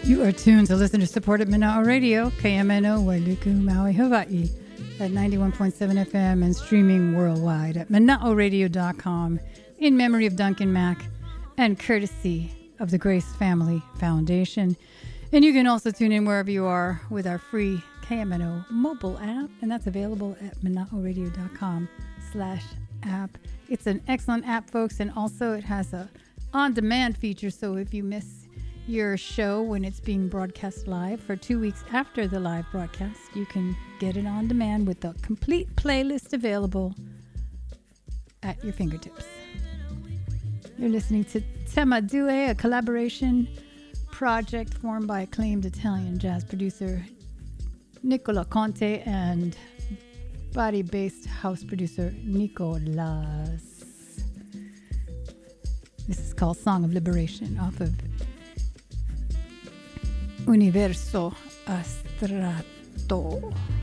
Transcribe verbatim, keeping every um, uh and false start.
You are tuned to listen to Support at Mana'o Radio, K M N O, Wailuku, Maui, Hawaii, at ninety-one point seven F M and streaming worldwide at mana'o radio dot com in memory of Duncan Mack and courtesy of the Grace Family Foundation. And you can also tune in wherever you are with our free K M N O mobile app, and that's available at mana'o radio dot com slash app. It's an excellent app, folks, and also it has a on-demand feature, so if you miss your show when it's being broadcast live for two weeks after the live broadcast, you can get it on demand with the complete playlist available at your fingertips. You're listening to Tema Due, a collaboration project formed by acclaimed Italian jazz producer Nicola Conte and body-based house producer Nicolas. This is called Song of Liberation off of Universo Astrato.